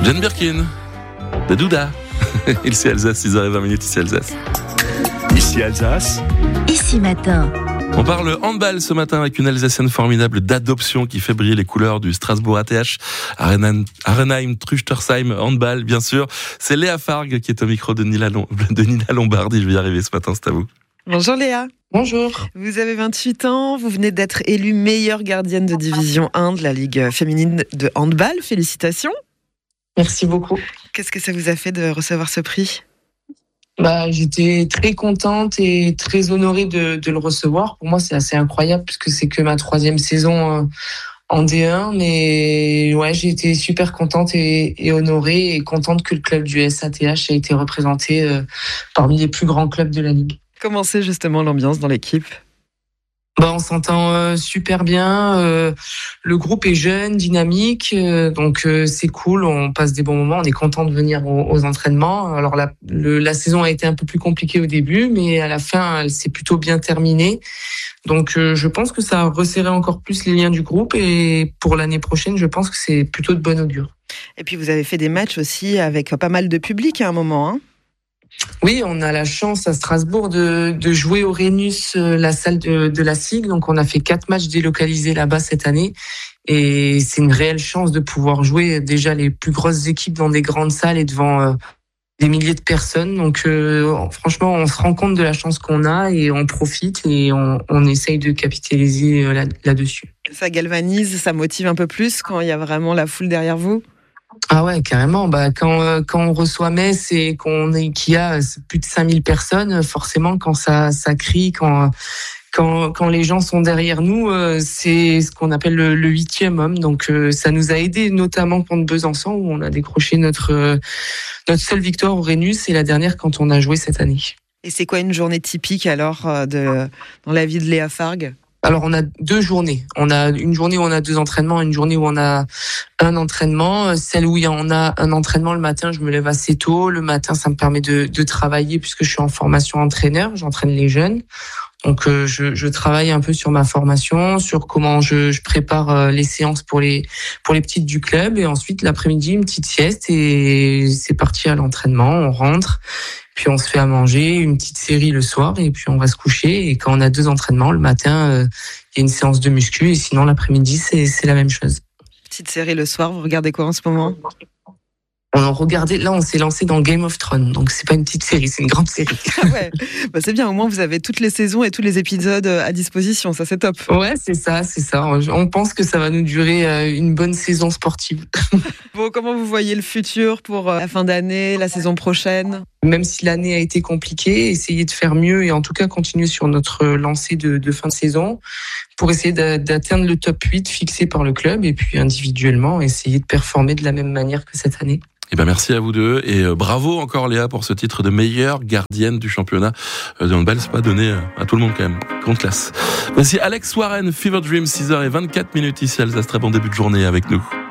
Jane Birkin, de Douda. Ici Alsace, 6h20, ici Alsace. Ici Alsace. Ici matin. On parle handball ce matin avec une Alsacienne formidable d'adoption qui fait briller les couleurs du Strasbourg ATH, Arenheim Truchtersheim handball, bien sûr. C'est Léa Fargue qui est au micro de Nina Lombardi. Je vais y arriver ce matin, c'est à vous. Bonjour Léa. Bonjour. Vous avez 28 ans, vous venez d'être élue meilleure gardienne de division 1 de la Ligue féminine de handball. Félicitations. Merci beaucoup. Qu'est-ce que ça vous a fait de recevoir ce prix ? J'étais très contente et très honorée de le recevoir. Pour moi, c'est assez incroyable puisque c'est que ma 3e saison en D1. Mais ouais, j'ai été super contente et honorée et contente que le club du SATH ait été représenté parmi les plus grands clubs de la Ligue. Comment c'est justement l'ambiance dans l'équipe ? On s'entend super bien. Le groupe est jeune, dynamique, donc c'est cool. On passe des bons moments. On est content de venir aux entraînements. Alors la saison a été un peu plus compliquée au début, mais à la fin, elle s'est plutôt bien terminée. Donc je pense que ça a resserré encore plus les liens du groupe. Et pour l'année prochaine, je pense que c'est plutôt de bon augure. Et puis vous avez fait des matchs aussi avec pas mal de public à un moment, hein ? Oui, on a la chance à Strasbourg de jouer au Rhenus, la salle de la SIG. Donc, on a fait 4 matchs délocalisés là-bas cette année. Et c'est une réelle chance de pouvoir jouer déjà les plus grosses équipes dans des grandes salles et devant des milliers de personnes. Donc, franchement, on se rend compte de la chance qu'on a et on profite et on essaye de capitaliser là-dessus. Ça galvanise, ça motive un peu plus quand il y a vraiment la foule derrière vous ? Ah ouais, carrément. Quand on reçoit Metz et qu'il y a plus de 5000 personnes, forcément, quand ça crie, quand les gens sont derrière nous, c'est ce qu'on appelle le 8e homme. Donc, ça nous a aidé, notamment contre Besançon, où on a décroché notre seule victoire au Rhenus et la dernière quand on a joué cette année. Et c'est quoi une journée typique alors dans la vie de Léa Fargue ? Alors, on a 2 journées. On a une journée où on a 2 entraînements, une journée où on a un entraînement. Celle où on a un entraînement le matin, je me lève assez tôt. Le matin, ça me permet de travailler puisque je suis en formation entraîneur. J'entraîne les jeunes. Donc, je travaille un peu sur ma formation, sur comment je prépare les séances pour les petites du club. Et ensuite, l'après-midi, une petite sieste et c'est parti à l'entraînement. On rentre. Puis on se fait à manger, une petite série le soir et puis on va se coucher. Et quand on a 2 entraînements, le matin, il y a une séance de muscu et sinon l'après-midi, c'est la même chose. Petite série le soir, vous regardez quoi en ce moment ? On s'est lancé dans Game of Thrones, donc c'est pas une petite série, c'est une grande série. Ouais, c'est bien, au moins vous avez toutes les saisons et tous les épisodes à disposition, ça c'est top. Ouais, c'est ça. On pense que ça va nous durer une bonne saison sportive. Bon, comment vous voyez le futur pour la fin d'année, la saison prochaine ? Même si l'année a été compliquée, essayer de faire mieux et en tout cas continuer sur notre lancée de fin de saison pour essayer d'atteindre le top 8 fixé par le club et puis individuellement essayer de performer de la même manière que cette année. Merci à vous deux et bravo encore Léa pour ce titre de meilleure gardienne du championnat de handball. C'est pas donné à tout le monde quand même. Grande classe. Voici Alex Warren, Fever Dream, 6h24 ici à Alsace. Très bon début de journée avec nous.